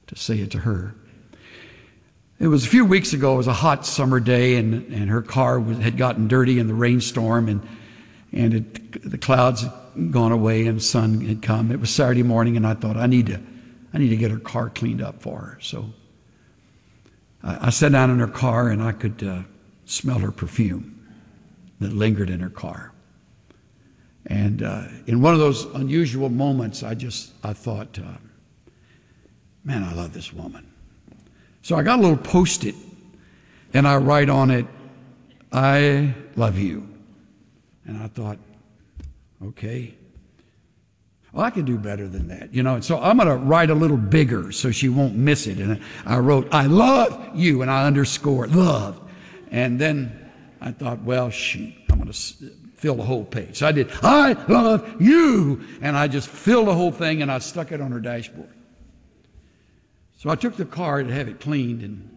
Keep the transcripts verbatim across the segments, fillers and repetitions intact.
to say it to her. It was a few weeks ago. It was a hot summer day, and, and her car was, had gotten dirty in the rainstorm, and and it, the clouds had gone away and sun had come. It was Saturday morning, and I thought I need to I need to get her car cleaned up for her. So I, I sat down in her car, and I could uh, smell her perfume that lingered in her car. And uh, in one of those unusual moments, I just I thought, uh, man, I love this woman. So I got a little Post-it, and I write on it, I love you. And I thought, okay, well, I can do better than that, you know. And so I'm going to write a little bigger so she won't miss it. And I wrote, I love you, and I underscore love. And then I thought, well, shoot, I'm going to fill the whole page. So I did, I love you, and I just filled the whole thing, and I stuck it on her dashboard. So I took the car to have it cleaned and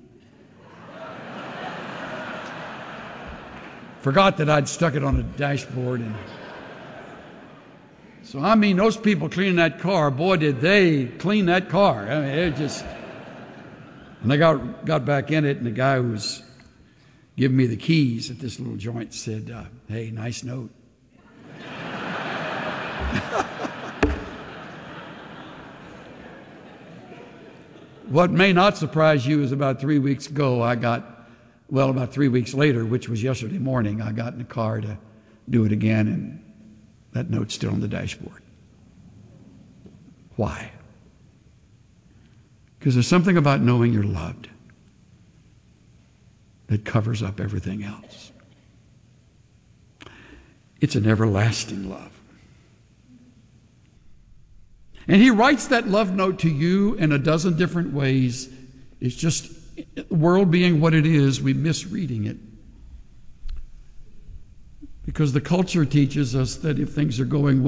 forgot that I'd stuck it on the dashboard. And so, I mean, those people cleaning that car, boy, did they clean that car. I mean, it just... And I got, got back in it, and the guy who was giving me the keys at this little joint said, uh, hey, nice note. What may not surprise you is about three weeks ago, I got, well, about three weeks later, which was yesterday morning, I got in the car to do it again, and that note's still on the dashboard. Why? Because there's something about knowing you're loved that covers up everything else. It's an everlasting love. And he writes that love note to you in a dozen different ways. It's just, the world being what it is, we miss reading it. Because the culture teaches us that if things are going well,